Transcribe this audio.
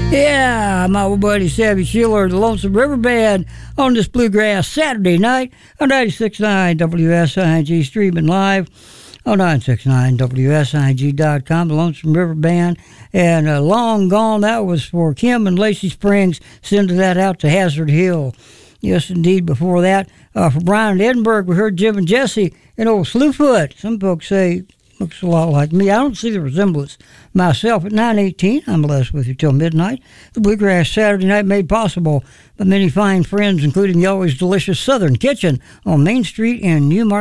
Yeah, my old buddy Savvy Schiller, the Lonesome River Band, on this Bluegrass Saturday night on 96.9 WSIG, streaming live on 969WSIG.com, the Lonesome River Band. And Long Gone, that was for Kim and Lacey Springs, sending that out to Hazard Hill. Yes, indeed. Before that, for Brian in Edinburgh, we heard Jim and Jesse and old Slewfoot. Some folks say looks a lot like me. I don't see the resemblance myself. At 9:18, I'm blessed with you till midnight. The Bluegrass Saturday night made possible by many fine friends, including the always delicious Southern Kitchen on Main Street in Newmarket.